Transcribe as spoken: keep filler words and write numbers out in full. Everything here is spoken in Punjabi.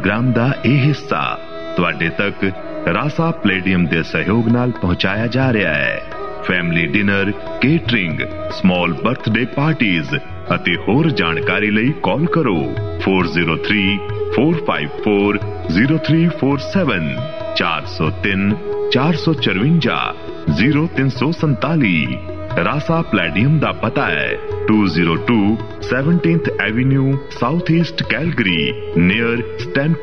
ਪ੍ਰੋਗਰਾਮ ਦਾ ਇਹ ਹਿੱਸਾ ਤੁਹਾਡੇ ਤੱਕ ਰਾਸਾ ਪਲੇਡੀਅਮ ਦੇ ਸਹਿਯੋਗ ਨਾਲ ਪਹੁੰਚਾਇਆ ਜਾ ਰਿਹਾ ਹੈ। Family dinner, catering, small birthday parties ਅਤੇ ਹੋਰ ਜਾਣਕਾਰੀ ਲਈ ਕਾਲ ਕਰੋ four zero three four five four zero three four seven ਚਾਰ ਸੌ ਤਿੰਨ ਚਾਰ ਸੌ ਚੁਰੰਜਾ ਜ਼ੀਰੋ ਤਿੰਨ ਸੌ ਸੰਤਾਲੀ। ਰਾਸਾ ਪਲੇਡੀਅਮ ਦਾ ਪਤਾ ਹੈ two oh two seventeenth Avenue, Southeast Calgary, near Stampede